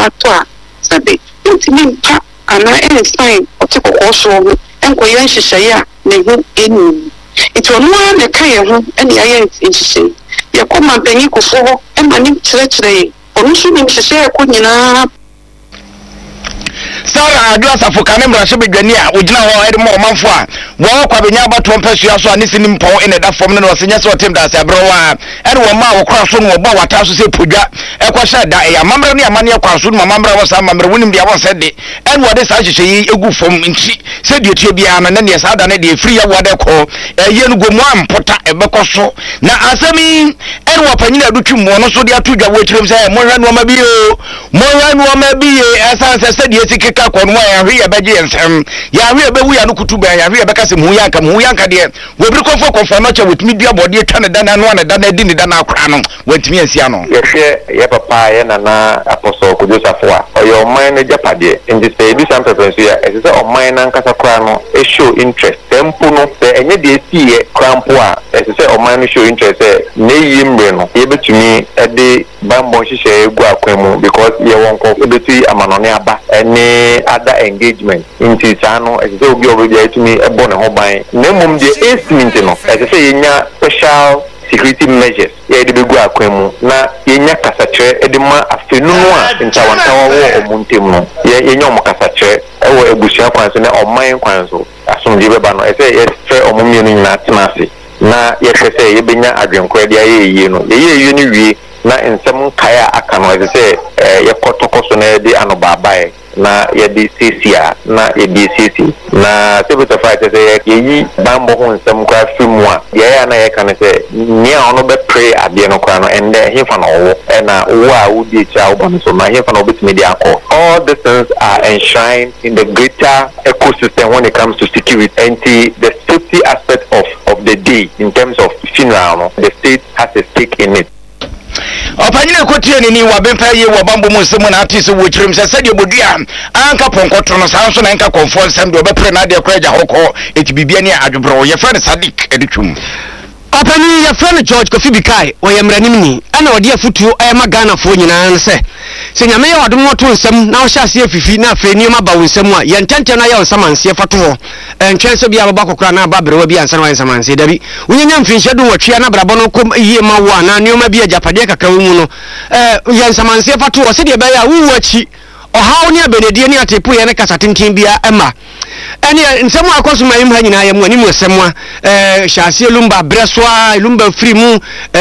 atwa sabe intimi pa ana sign otiko koso enkoye nhihye a ne hu enu iti onu na ka ye hu ene aye nhihye ye koma panyi kofo ho emani kyerɛkyerɛ onu so ne nhihye ko nyina Sara adwasa fokane mrashe bedwani a ogina ho ede mo manfo a wo kwa benya abato mpasua so ani sinim pon ene da fom ne no senya so tem da se abrowa ede wo ma wo kra so no wo wata so se podwa e kwa sha da ya mamre ne amane kwa so no mamre wo sa mamre wonim dia wo se de ene wo de sa hyehye yi egu fom nti se de tie bia na ne sa da ne de free ya wo de ko ye no gomu ampota e be ko so na asemi ene wo panyina adutwu mo no so de atodwa wo kirem se mo hwa no ma bi o mo hwa no ma bi e san se de sikeka kono ya hwe ya beje ensem ya hwe be wu ya no kutuba ya hwe be kase mu yanka de wo bi konfo no che wetimi dua bode twa ne dana no na dana di ne dana akra no wetimi ansia no ye hwe ye papa ye nana apostle Joseph a oyo man ne japade ndi se bi sam pepensu ya ese se o man na nkasa kra no e show interest tempo no se enye de sie krampo a ese se o man no show interest ne yimre no ye betumi e de bambo hihye egu akwemu because ye wonko ebeti amanone aba any other engagement into channel as so be over there to me a bon ho ban na mum de estimate no as say yenya special security measures ye de begu akwemu na yenya kasachre e de ma afenu no a ntawantawa wo omuntem no yenya omkasachre e wo ebusia kwan so na oman kwan so asomje beba no e say yes fe omumie no nyina tenase na ye hwese ye benya adwenkwa de aye no ye ni wie na ensem kaya aka no e say ye kotokoso na de anobabae na ye di CCA na ye di CC na sebeta fight say ye bambo ho nsem kwa filmwa ye na ye kan say nia ono be pray ade no kwa no ende hefa no wo na wo a wo di cha wo so na hefa no betimi di akọ all these things are enshrined in the greater ecosystem when it comes to security and the safety aspect of the day in terms of funeral no the state has a stake in it. Opanyine kotie ni wa bempa ye wa bambo mu nsemu na atise wo kirim se de bodua anka ponkoto no san so na anka konfo nsem de obepre na de kwaja hokọ etibibia ni adwobro ye friend Sadik edutwum opani ye friend George Kofi Bikai o ye mranim ni ana ode afutuo e magana fo nyina nse se nyame ye wadom woto nsem na wo hyase afifi na afa ni ma ba wo nsem a ye ntante na ye nsamanse fato ho entwen se bia baba kokora na ba brewa bia nsa na nsamanse dabi unyanya mfinhye do watwia na brabo no kom yie ma wo na neoma bia japade kaka wo mu no ye nsamanse fato ho se de ba ya wo wachi ohaw ne abenedie ne atepu ye ne kasa tintin bia ema ene nsemu akoso mayim ha nyina ye mu ani mu semwa hyase lumba breswa lumba free mu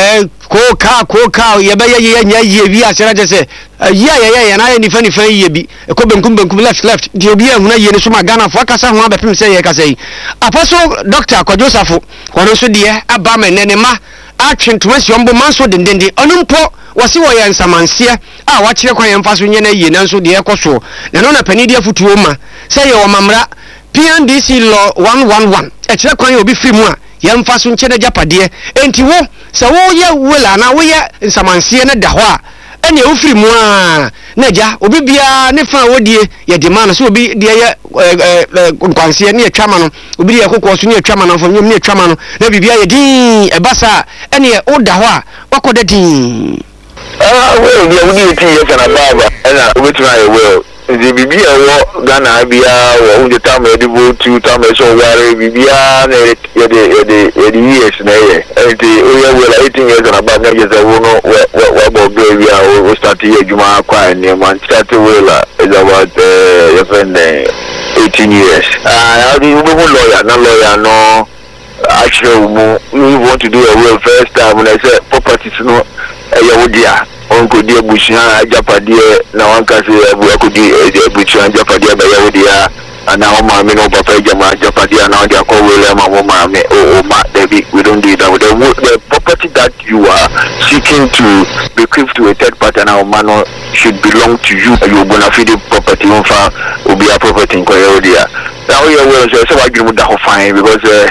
koka ye be ye nya ye bi asera je se ye na ye nifa ye bi ko benkum left di obi ehuna ye ne so magana fo akasa ho abepem se ye kasa yi apostle Dr. Joseph kono so de aba menene ma atwentoma siombo manso dendende onumpo wasi wo ye nsamanse a wakire kwan ye mfa so nye na ye nanso de ekoso na no na pani de afutuo ma se ye wo mamra PNDC law 111 ekire kwan ye obi free mu a ye mfa so nche na japade enti wo se wo ye wela na wo ye nsamanse na da ho a ene wo free mu a na ja obi bia ne fa wodie ye demand so obi de ye kwanse ne atwama no obi de kokko so ne atwama no fo nyom ne atwama no na bibia ye din ebasa ene wo da ho a wakoda din well we need to yes and ababa and we try well the bibia wo Ghana bia wo unje tam edibo tu tam so ware bibia na the years na ye and we well 18 years and above na yes wo no we bobe bia we start here juma kwa ni man start well is about your friend 18 years how do you lawyer no actually we want to do a will first time when I say properties no yawodia onko die bushia japade na wanka se abu akodi bushia japade ba yawodia ana o ma me no papa jama japade na o dia ko wele ma mo ma me o ma debi we don't do that the property that you are seeking to bequeath to a third party now man should belong to you bona fide property on fa obi a property ko yawodia now you will say so agri mu da ho fine because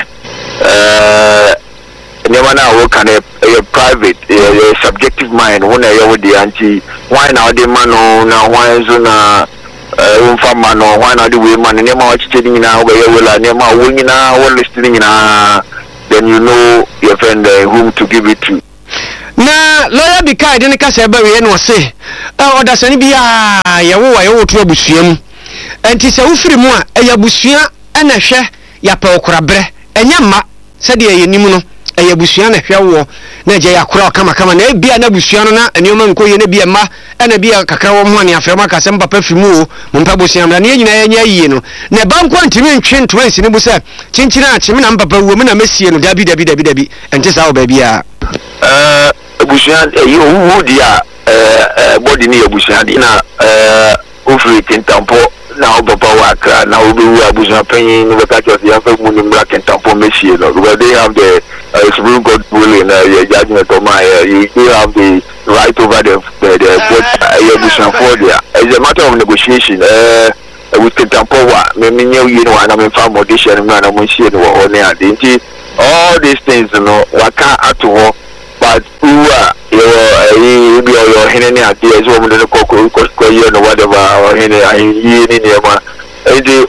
never now work on a private subjective mind when I would the anti why now the man now why is on farmer no why not the women and never watch chilling now where you will never winning now or listening now then you know your friend whom to give it to. na lawyer bi kai de ne ka se ba we no se odasani bia ye wo to abusuam enti se wo firi mu a eyabusua na hwe ya pa okorabre enya ma se de ye nim no eyabusua na hwe wo na je yakora kama na bia na abusua no na enioma nkoye na bia ma na bia kakra wo ho ne afema ka se mpapa firi mu o mpapa busua na ne nyina enya yie no na banko ntimi ntwe ntwansi ne bu se chinchina a chimi na mpapa wo mu na mesie no dabi enti sa wo ba bia abusuan wo dia body ni abusuan di na ofri kentampo na obaba wakra na obewu abusuan panyin no beka just ya fa mu ni mra kentampo mechie no because they have the Supreme Court ruling judgment of my you have the right over the abusuan for there. It's a matter of negotiation with kentampo wa me nyew yi no na me fa modation na mo chie no ho ne ade all these things no waka ato but who are your henny ideas woman in the cocoa no whatever or henny nema and the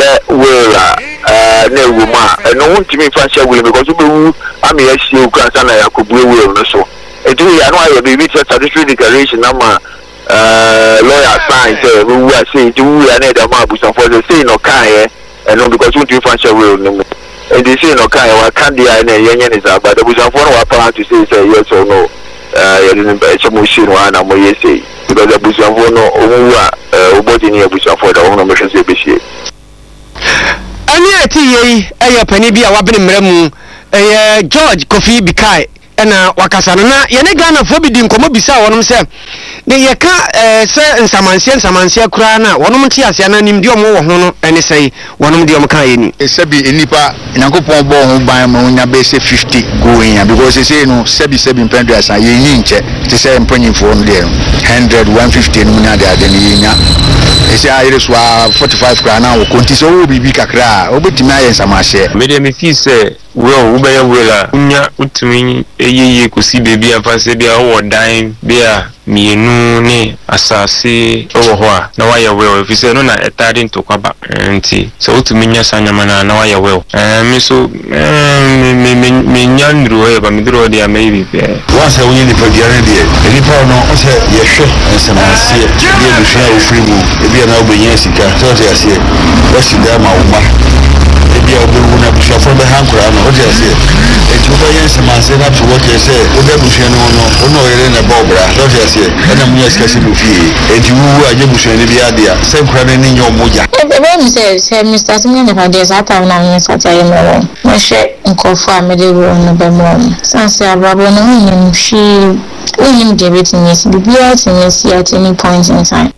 no woman and no one to me fashion will because I mean you can I could will so and do I know I will be with a traditional declaration lawyer sign who are saying to we are need a map for the say no kind and no because you fashion will and they say no kind of candy and a is but there was a phone to say yes or no. Machine one and more say because the bush of no body near bush of the owner mission say be she. Any tea, penny be a wabbing mremu, George Kofi Bikai, and Wakasana, Yanagana forbidden Komobisa, one himself. The Yaka say and Samansia Crana, one of Tias and Diomo, and they say one of the Omakai. A Sebi in Nipa, in a couple born by Monia base 50 going because they say no Sebi Pendras are yin to say I'm paying for 100, 150 Munia than Yina. They say I just 45 crana or Contiso be Bicacra, Obitima and Samashe. Medium if you say, well, Ubaya Willa, Unya, Utumi, a ye could see baby of us, be our dime, beer. Mienu ni asase owo na waya well if you say no na etadin to kwaba enti so utumi nya sanyama na waya well me so me nyandru e ba me dro dia maybe once I win the podiare dia any power no o say ye hwe ensamase dia buhia ofrimu e bia na obenya sika so say ase wasi da ma wo ba e bia obewu na buhia for be hankura no o say ase e tuba yen ensamase na to what you say o da buhia no no yere na bobra so say and I'm yes, Cassie, and you are Jabush and the idea, same credit in your moja. Everyone says, Mr. Smith, if I did that, I'm not such a young my share and call family room no more. Sansa, Rabon, she will him give it in his BBS and yes, at any point in time.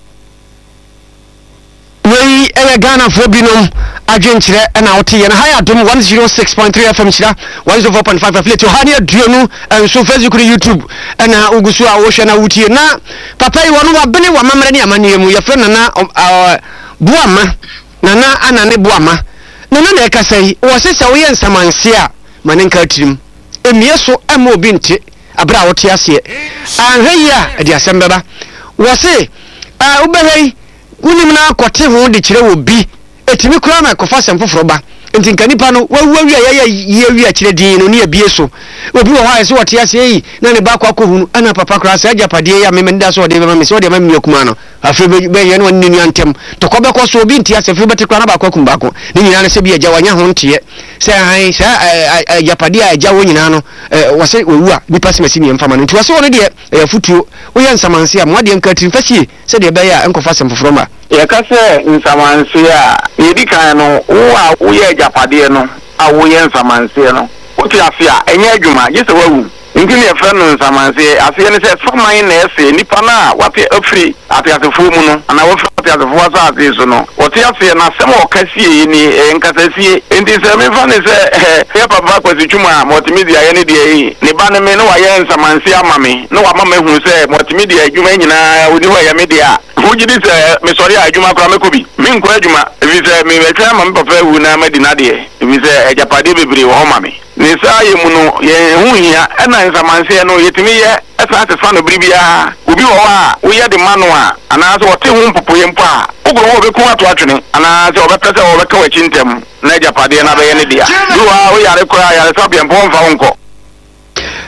We Ghana for Binum, Argentina, and our tea and higher doom 106.3 FM, 104.5 affiliate to Hania Dionu, and so Facebook, YouTube, and Ugusua Ocean Uti. Now, Papa, you want to be one mamma, your friend, and our Buama, Nana, and Buama. Nana, I say, was it so yen some ansia, Maninka team, a mieso and more binti, a brow tiasie, and hey, dear Samba, was it, Ubere. Unimna kwate ho de kire wo bi etimi kura na kofa semfo froba enti nkanipa no wawu ye wi a kire din no ne abie so obi wo ha se wote ase yi na ne ba kwa kohunu ana papa kura se ajapade ya memenda so de be so de mammi akuma no afre be ye no ninu antem to ko be ko so obi ntia se fre beti kura na ba kwa kumba ko ne nyina na se bi agya wanya ho ntie se han se ajapade a agya wo nyina no wose owu a nipa se masi ne mfama no nti wose woni de futuo wo ye nsamanse a mo de nkati mfasi se de be ya enkofa semfo froma ya kase nsamanse a yedi kan no wo ye japade no a wo ye nsamanse no wo ti afia enye adwuma je se wawu nti ne efra no nsamanse afia ne se faman na ese nipa na wate afri atiasefo mu no ana wo fra atiasefo wasa ati so no wo ti afia na sem o kasie ni nkasasie nti se me fa ne se ya papa kwasi twuma multimedia ye ne de yi ne ba ne me no wa ye nsamanse amame no wa mama hu se multimedia adwuma nyina woni ho ya media wujidi se me sori adwuma kra me kobi me nko adwuma ebi se me betwa ma me papa hu na madina de ebi se ejapade bebre wo ho mame ni sa ye mu no ye hu hia na nsamanse no yetimi ye esa se fa no bribia obi wo a wo ye de mano a ana se wote hu mpopo ye mpo a ogoro wo be ku ato atwene ana se obepese wo be ka wachi ntem na ejapade na be ye ne dia duwa wo yare kora yare sabia mpo mfa wonko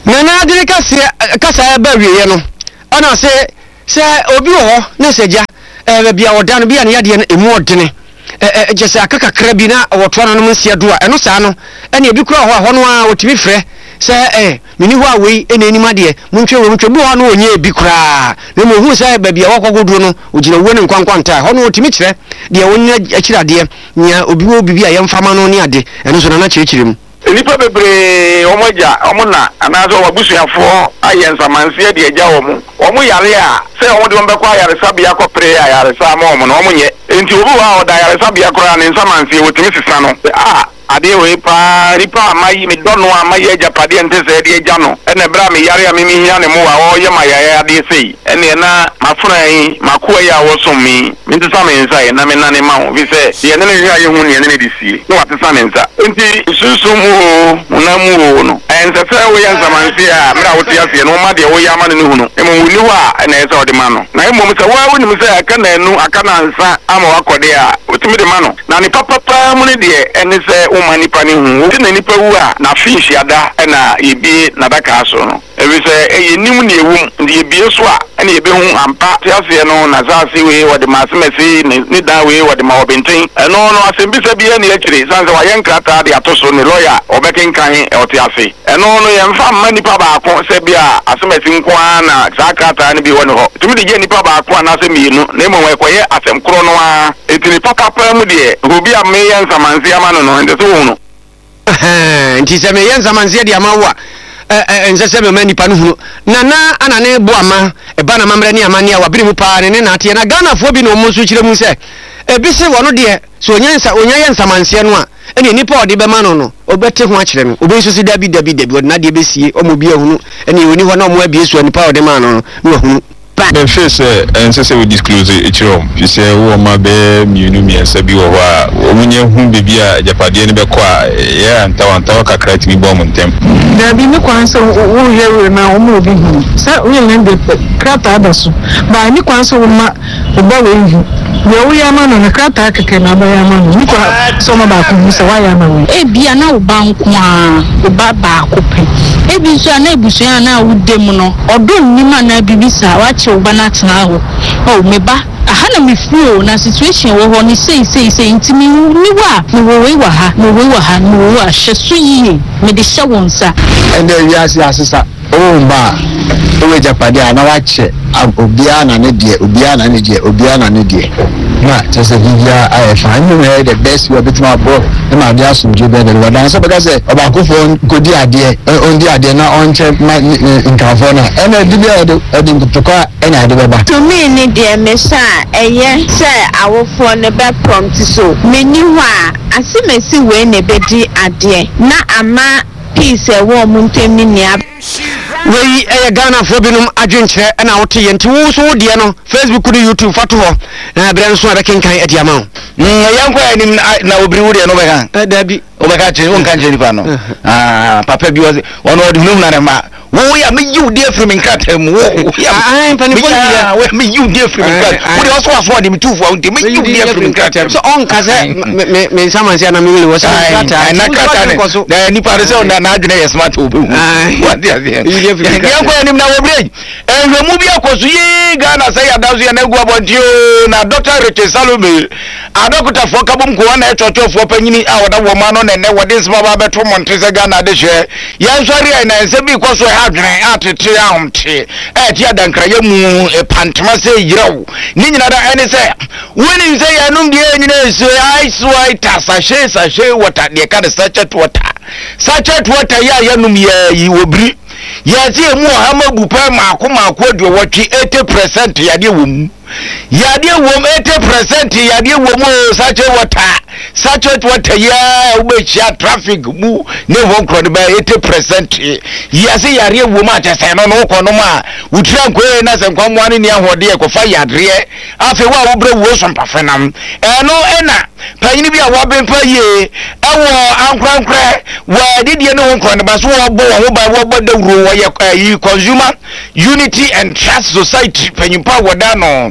na de kasa ba wiye no ana se obi ho na seja bia oda no bia na yade no emu odene jese akaka kra bi na woto no no nsia do a eno saa no ene ebi kura ho no a otimi frɛ se mini ho awei ene enima de muntwe bi ho no onye ebi kura na mo hu se ba bia wakogodo no ogina wo ne nkwankwanta ho no otimi kyerɛ de wonya akirade nya obi wo bibi a yemfama no ne ade eno so na kyerɛkyerɛ mu nipa bebre omoja omuna anazo wabusuafo ayensamanse de agya omo yare a se omo de ombekọ ayare sabia ko pre ayare sa ma omo no omo nye enti obi wa oda ayare sabia kora ne nsamanse wotimi sisa no ade we pa ripa amayi me dono amayi ajapade ente se de agya no ene bra me yare a me hia ne mo wa o ye ma yare ade sei ene na mafran makoa ya wo som mi nti sa me nsa ye na me na ne ma ho bi se ye ne hia ye hu ne ne de sie no wate sa ne nsa enti susumu munamu no ense se wo ya nsamanse a mra wo tia se no ma de wo ya ma ne hu no emo wuni wa na ese o de ma no na emo se wa woni se aka na enu aka na nsa ama wakode a otimi de ma no na ni papa mu ne de ene se o mani pani hu ti na nipa wu a na fish ada na ebi na daka so no ebi se enim na ewum ndi ebi so a ene ebe hu ampa tia se no na zaase we wo de ma semesi ni da we wo de ma obenten eno no asembi se bi na yakire sanse wa yenkrata de atoso ni lawyer obekenkan otiase eno no yemfa ma nipa ba ko se bia asemesi nko na zakrata ni bi woni ho tumi de je nipa ba ko na se mienu na emo we koye asem kro no a etini papa mu de obi a me yensamanse ama no ende so wono nti se me yensamanse de ama wa ense se me mani pa no hunu na anane bo ama eba na mamre ne amane a wabiri mu pa ne na ate na Ghana fo bi no mo so kire mu se ebi se wono de so onya yensamanse no a ene nipa ode be ma no obete ho akire no obi so si dabi na de besie omo bi ehunu ene oni ho na omo abie so nipa ode ma no hunu the face and say we disclose it you say wo ma be mienu miensa bi wo a omunye hu bibia japade ne be ko a ya antawa kakra timi bo montem da bi mi kwanso wo yewe na omo obi hu sa we le be krata adaso ba mi kwanso wo ma oba we hu ye wo ya ma no na krata keke na ba ya ma no mi kwa so ma ba ko hu se wa ya ma we e bia na wo ba nko a oba ba ko pe e bi so na ebusu na wo dem no odon ni ma na bibisa wa ubana tena ho o meba ahana mefio na situation wo ho ni sei ntimi ni wa ni wo ha ni wo ahyeso yi me de hye wonsa ende wiase asesa o mba o japade ana wa che obia na ne die na just bibia I find me the best we bit my bro na ma dia sumje be de wadan so be say obakofo kodi ade on di ade na on che nkafo na ena dibia de ntokwa ena ade beba to me ni de mesa eye say awofo ne be prompt so meni ho a asimesi we ne be di ade na ama peace e wo mu ntemi ni we Ghana fo binum adwenkyerɛ na wote yɛ nti wo so de no Facebook ne YouTube fato hɔ na bere nso abekenkan adi ama wo yanko anim na obiri wo de no bɛka dabi obɛka kyerɛ won kan kyerɛ nipa no papa bi wɔse ɔno ɔde hunum na ne ma wo ya me you dey from nkata mu wo ya pani ya we me you dey from nkata wo de ɔso aso ɔde me tufu a wonte me you dey from nkata so on ka sɛ me samansi na me wele wo sɛ nkata na kata ne nipa de sɛ na adwene yɛ smart obi what dey there yanko anim na obiri enhwemu bi akoso yi Ghana sɛ ya dazo ya na egu abɔntio na Dr. Richard Salome adokota fo kabom ko na etwotwofo panyini a woda wo ma no ne wode nsema ba beto monte sɛ Ghana de hwe yan sori ai na nse bi koso ha dwene atete ahomte ti adankra ya mu pantema sɛ yirawo ni nyina da ene sɛ woni nse ya num de nyina so ice white sachet water de ka de sachet water ya num ya yi wobiri ya ti emu ha mabu pa maako de wotwe 80% ya de wo mu yade wom 80% yade wom sachet water ya ubechia traffic mu ne won krode ba 80% yase yare wom a chese no kono ma wutira nkoe na se nkwamwa ne ne ahode e kofa yadre afi wa wobre wo so mpafenam eno ena panyini bi a wabempa ye ewo ankrankra wa didie ne won krode ba so wo bo dawro wo ye consumer unity and trust society panyimpa woda no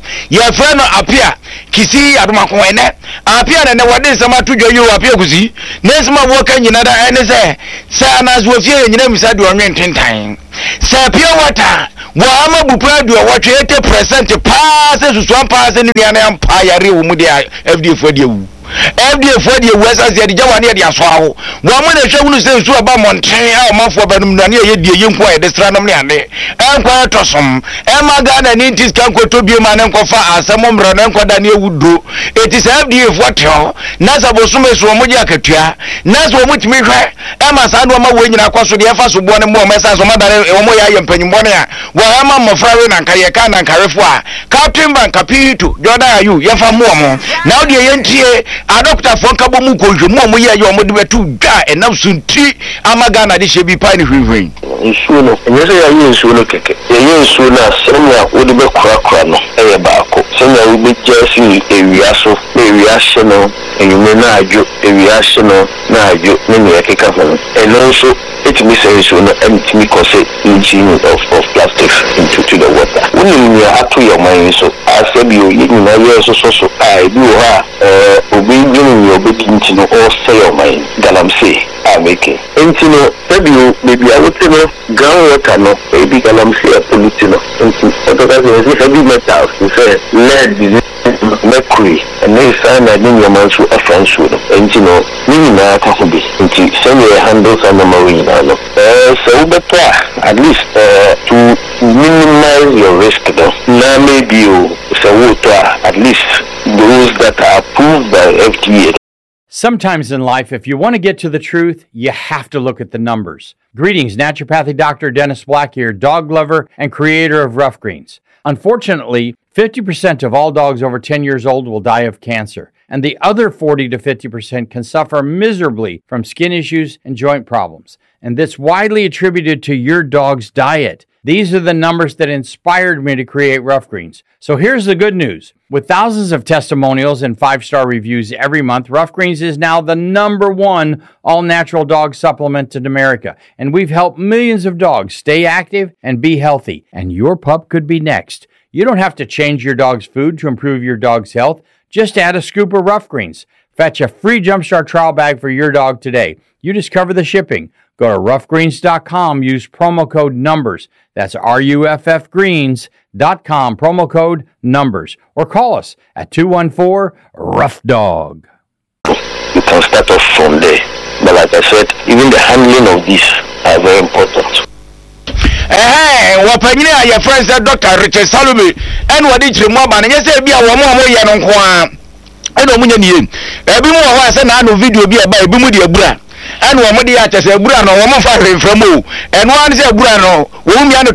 Your friend appear, Kisi Adumakwene, appear and what is some to you appear Kuzi. Nesma working in other and say, Sanas was here in your name said you are 10 times. Say pure water. Wama bupra do what 80% passes to one pass in the empire Mudia FD for you. FDA for the West as the Jawania the Aswao. Woman a show who says to about Montreal, Mafo Benumania, the Yunqua, the Stranomiane, Empire Tossum, Emma Gana and Intis Canco to be a man and Kofa as some Rananqua Daniel would do. It is FDA for Tell, Nasa Bosumes Romoja Katia, Nas which me cry, Emma Sandwama winning across the Efas of one more message of Mother Omoya and Penimonia, Wahama Mofrarin and Kayakan and Carefua, Captain Bank Capitu, Jordan, you, Yafa Momo, now the NTA. Adopter from Kabomuko, Jumo, your mother to die, and now soon tea. Amagana, this should be pine river. Insuno, and yes, I use Suno Keke. You use Suna, Senya would be Crackrano, a barco. Senya will be Jersey, a Riaso, a Riational, and you may not do a Riational, Naju, many a Kekavan, and also it may say Suna empty because engine of plastics into the water. When you are to your mind, so I said you know, yes, so I do her. Your beginning to know all say your mind that I'm saying I make it. And you know, maybe I would say no groundwater no, maybe I'm saying pollution no. Otherwise, heavy metals, you say lead, mercury, and they sign that in your mind to a French wood. And you know, meaning that I can be into send your handles on the marine. So better at least to minimize your risk though. Now maybe you say water at least those that are approved by FDA. Sometimes in life, if you want to get to the truth, you have to look at the numbers. Greetings, naturopathic Dr. Dennis Black here, dog lover and creator of Rough Greens. Unfortunately, 50% of all dogs over 10 years old will die of cancer, and the other 40 to 50% can suffer miserably from skin issues and joint problems. And this widely attributed to your dog's diet. These are the numbers that inspired me to create Rough Greens. So here's the good news. With thousands of testimonials and 5-star reviews every month, Rough Greens is now the #1 all-natural dog supplement in America. And we've helped millions of dogs stay active and be healthy. And your pup could be next. You don't have to change your dog's food to improve your dog's health. Just add a scoop of Rough Greens. Fetch a free Jumpstart trial bag for your dog today. You just cover the shipping. Go to roughgreens.com, use promo code NUMBERS. That's RUFFgreens.com, promo code NUMBERS. Or call us at 214-ROUGH-DOG. You can start off from there. But like I said, even the handling of this are very important. Hey, Wapanya, your friends, Dr. Richard Salome, and what did you mob? And yes, be a woman, I don't mean, every more was an annual video be about Bumudia Bra. And one modi at a brano, woman firing from you, and one is a brano, whom you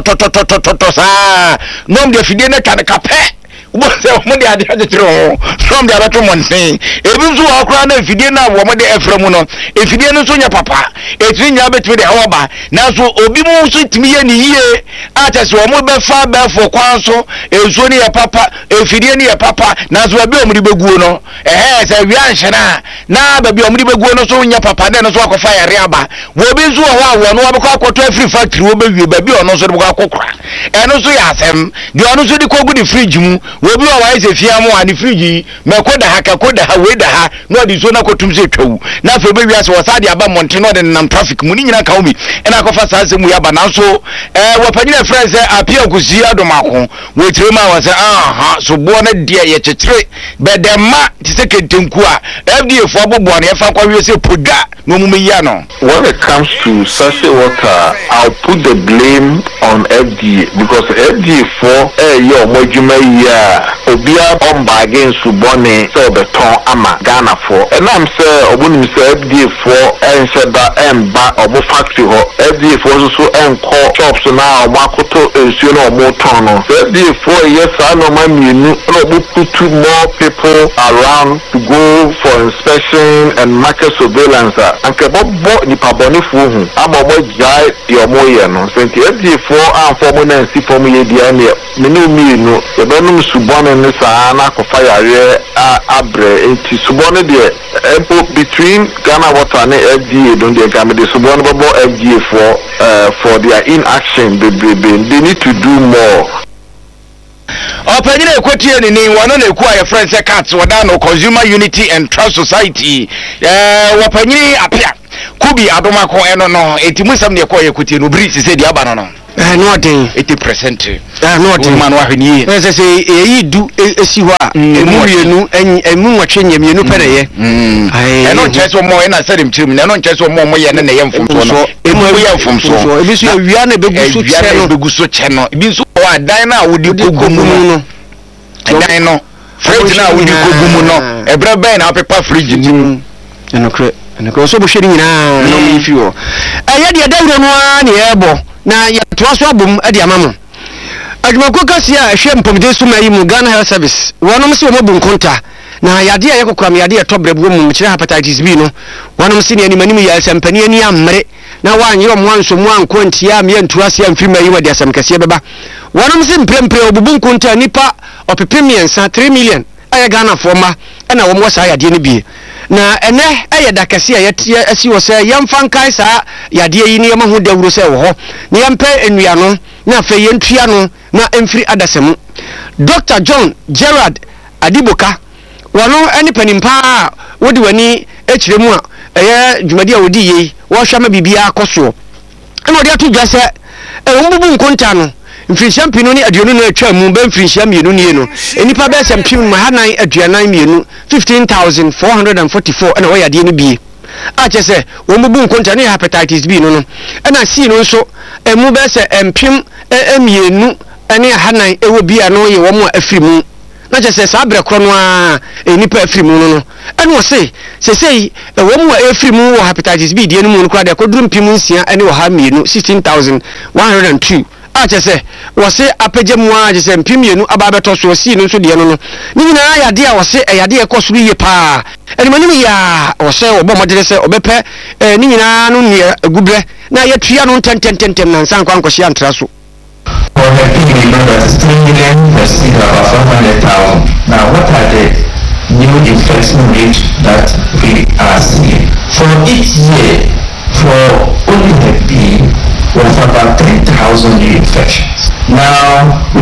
no, the Fidena can capet. What's the money at the throne from the other one saying, if you walk around if you didn't have one day from one, if you didn't know your papa, it's in your bed with the hoba. Now, so Obimu sweet me any year, at as one mobile far back for Quanso, if only a papa, if you didn't a papa, now so a bill Guno, a a reaction. Now, the bill Guno, so in your papa, then as walk of fire Riaba. Wobin so one walk to every factory will be baby or no so crack. And also ask them, the honors of the cook with the fridge. Obi wa wise efiamu ani frigi mekoda haka koda ha weda ha no di so na kotum se twu na fa be wiase wasade aba monte no de nam traffic mu ni nyina ka obi ena akofa saase mu ya ba na so wapanyina friends apia kusi adomako we tirema wase aha so bo na de ye chechire be de ma ti se kentenku a FDA fo abobo na ye fa kwa wiase poda no mu ya no. When it comes to sachet water, I'll put the blame on FDA because FDA for your mojuma ya obia on bargain subone so beton ama Ghana for and I'm say obunim say FDA for and said that ba obo factory ho FDA for so enko shops na makoto ensuo na omo ton no FDA for yes I no man you put more people around to go for inspection and market surveillance and kebo ni paboni fu hu amobo jai di omo ye no so FDA for and for mo na si for mo ye dia ne me no ebenum subone ni sa na ko fire abre enti subone de between Ghana Water and FDA don't they come the subone bobo FDA for their inaction they need to do more. Opanyine ekwotie ni wano na eku aye friends cat wada no Consumer Unity and Trust Society wapanyine apia kubi adomako eno no etimusam ne ekwo yekutie no bri se di aba no no den 80% no den man wa hwenie se eyi du esi ho a emu nwotwe nyemienu pere ye eno ncheso mo ena sedem chirim eno ncheso mo ye ne ye mfomso no emu ye mfomso ebi so awia na begu so che no ebi so wa dan na wodi kogumu no dan no fridge na wodi kogumu no ebre ben na pepa fridge ni eno so bo hweri nyina no mi fi o eye de dawre no a ne ebo na ya toaso abom ade amamo adwumako kasi a hwe mpomde so mayi mu Ghana Health Service wonom se wo mabun konta na yade a yakokram yade a tobrebo mu mkire hepatitis B no wonom se ne animanim ya sampani ani amre na wanyero mo anso mu anko ntia me antuase amfi mayi wade asam kase beba wonom se mprempre obubun konta nipa opepemiensa 3 million aya Ghana forma na wo mo sa yade ni bi na ene eye dakase a yetie asi wo se yemfa nkai sa yade yi ne yema ho dawuro se wo ho ne yempe enua no na fe yentua no na emfiri adasemu Dr. John Gerard Adiboka wano ani panimpa wodi wani ekiremu a eye dwumadi a wodi yi wo hwama bibia akoso eno de ato dwase ombubu nkonta no mfinhyia mpino ni aduonu na atwa mu ba mfinhyia mienu nie no enipa ba sampim mahanan aduanan mienu 15444 ena wo yade ni bie a chese ombubu nkonta ne hepatitis B no ena C no nso emu ba se empim mienu ene hanan ewo bia no ye wo mo afrimu na chese sa abre kro no a enipa afrimu no ene wo se sesei wo mo afrimu wo hepatitis B die no mu no kra de koduru mpim nsia ene wo ha mienu 16102 a chese wo se apagye mu a chese mpim mienu aba beto so si no so de no ni nyina ya de a wo se yade e koso ye pa ene mani ya wo se wo bo modere se obepe ni nyina no ne gubre na ya tua no tentem na nsan kwa nkohia ntra so for the people that is 3 million received about 400,000. Now what are the new infection rates that we are seeing? For each year, for only the B was about 10,000 new infections. Now we